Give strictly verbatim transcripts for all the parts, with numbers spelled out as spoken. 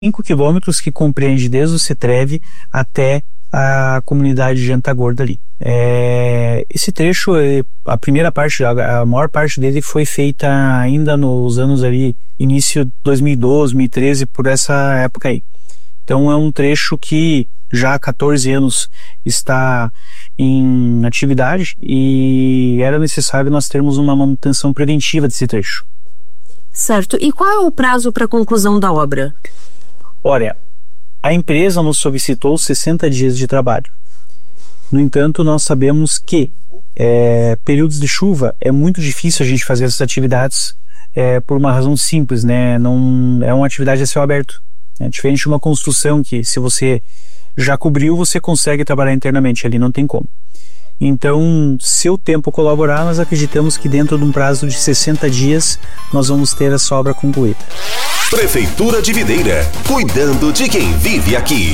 cinco quilômetros que compreende desde o Cetreve até a comunidade de Antagorda ali. É, esse trecho, a primeira parte, a, a maior parte dele foi feita ainda nos anos ali, início de dois mil e doze, dois mil e treze, por essa época aí. Então é um trecho que já há quatorze anos está em atividade e era necessário nós termos uma manutenção preventiva desse trecho. Certo. E qual é o prazo para a conclusão da obra? Olha, a empresa nos solicitou sessenta dias de trabalho. No entanto, nós sabemos que é, períodos de chuva é muito difícil a gente fazer essas atividades é, por uma razão simples, né? Não, é uma atividade a céu aberto. É diferente de uma construção que, se você já cobriu, você consegue trabalhar internamente, ali não tem como. Então, se o tempo colaborar, nós acreditamos que dentro de um prazo de sessenta dias nós vamos ter essa obra concluída. Prefeitura de Videira, cuidando de quem vive aqui.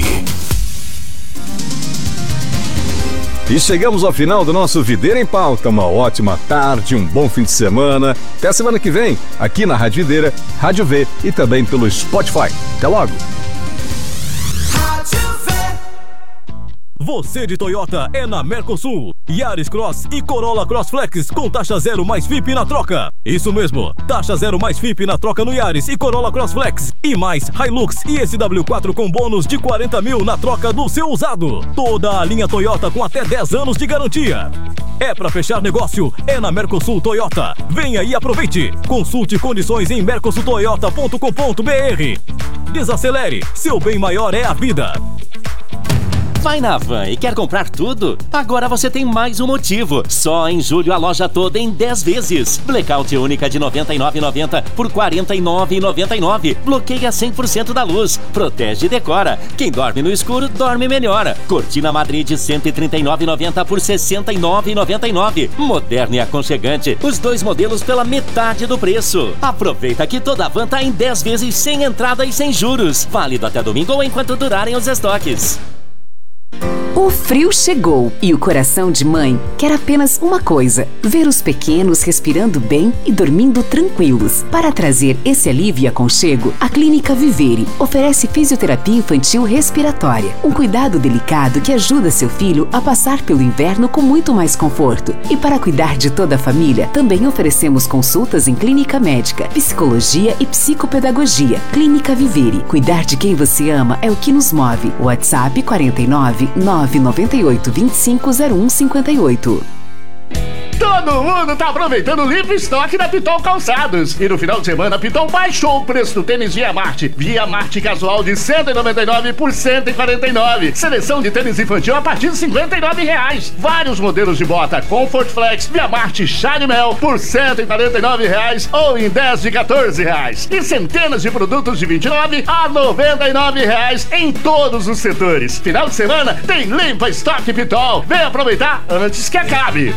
E chegamos ao final do nosso Videira em Pauta. Uma ótima tarde, um bom fim de semana. Até a semana que vem, aqui na Rádio Videira, Rádio V e também pelo Spotify. Até logo! Você de Toyota é na Mercosul. Yaris Cross e Corolla Cross Flex com taxa zero mais F I P na troca. Isso mesmo, taxa zero mais F I P na troca no Yaris e Corolla Cross Flex. E mais Hilux e S W quatro com bônus de quarenta mil na troca do seu usado. Toda a linha Toyota com até dez anos de garantia. É pra fechar negócio, é na Mercosul Toyota. Venha e aproveite. Consulte condições em mercosul toyota ponto com ponto b r. Desacelere, seu bem maior é a vida. Vai na Van e quer comprar tudo? Agora você tem mais um motivo. Só em julho a loja toda em dez vezes. Blackout única de noventa e nove reais e noventa centavos por quarenta e nove reais e noventa e nove centavos. Bloqueia cem por cento da luz. Protege e decora. Quem dorme no escuro, dorme melhor. Cortina Madrid de cento e trinta e nove reais e noventa centavos por sessenta e nove reais e noventa e nove centavos. Moderno e aconchegante. Os dois modelos pela metade do preço. Aproveita que toda a Van tá em dez vezes sem entrada e sem juros. Válido até domingo ou enquanto durarem os estoques. O frio chegou e o coração de mãe quer apenas uma coisa: ver os pequenos respirando bem e dormindo tranquilos. Para trazer esse alívio e aconchego, a Clínica Vivere oferece fisioterapia infantil respiratória, um cuidado delicado que ajuda seu filho a passar pelo inverno com muito mais conforto. E para cuidar de toda a família, também oferecemos consultas em clínica médica, psicologia e psicopedagogia. Clínica Vivere. Cuidar de quem você ama é o que nos move. WhatsApp quarenta e nove, nove nove oito, vinte e cinco, zero um cinquenta e oito. Todo mundo tá aproveitando o livre estoque da Pitol Calçados. E no final de semana, a Pitol baixou o preço do tênis Via Marte. Via Marte casual de cento e noventa e nove reais por cento e quarenta e nove reais. Seleção de tênis infantil a partir de cinquenta e nove reais. Vários modelos de bota Comfort Flex, Via Marte Shine Mel por cento e quarenta e nove reais ou em dez de quatorze reais. E centenas de produtos de vinte e nove a noventa e nove reais em todos os setores. Final de semana tem limpa estoque Pitol. Vem aproveitar antes que acabe.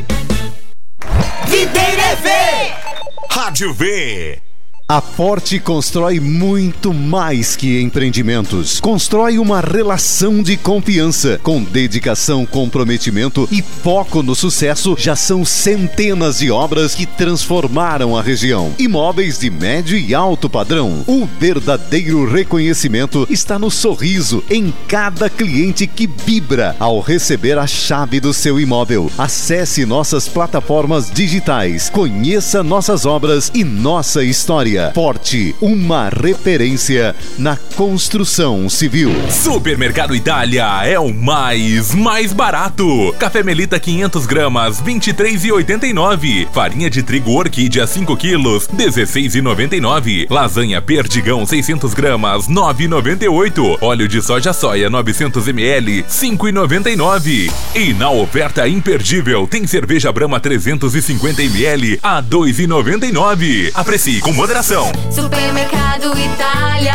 Videira V! Rádio V! A Forte constrói muito mais que empreendimentos. Constrói uma relação de confiança. Com dedicação, comprometimento e foco no sucesso, já são centenas de obras que transformaram a região. Imóveis de médio e alto padrão. O verdadeiro reconhecimento está no sorriso em cada cliente que vibra ao receber a chave do seu imóvel. Acesse nossas plataformas digitais. Conheça nossas obras e nossa história. Forte, uma referência na construção civil. Supermercado Itália é o mais, mais barato. Café Melita quinhentas gramas, vinte e três reais e oitenta e nove. Farinha de trigo Orquídea cinco quilos, dezesseis reais e noventa e nove. Lasanha Perdigão seiscentas gramas, nove reais e noventa e oito. Óleo de soja soia novecentos mililitros, cinco reais e noventa e nove. E na oferta imperdível tem cerveja Brahma trezentos e cinquenta mililitros a dois reais e noventa e nove. Aprecie com moderação. Supermercado Itália,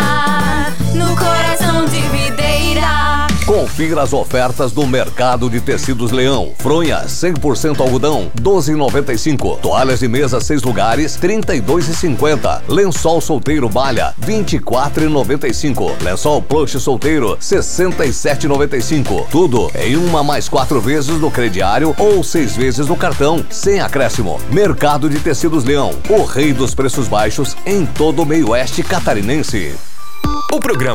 no coração de Videira. Confira as ofertas do Mercado de Tecidos Leão. Fronha cem por cento algodão, doze reais e noventa e cinco. Toalhas de mesa seis lugares, trinta e dois reais e cinquenta. Lençol solteiro malha, vinte e quatro reais e noventa e cinco. Lençol plush solteiro, sessenta e sete reais e noventa e cinco. Tudo em uma mais quatro vezes no crediário ou seis vezes no cartão, sem acréscimo. Mercado de Tecidos Leão, o rei dos preços baixos em todo o meio oeste catarinense. O programa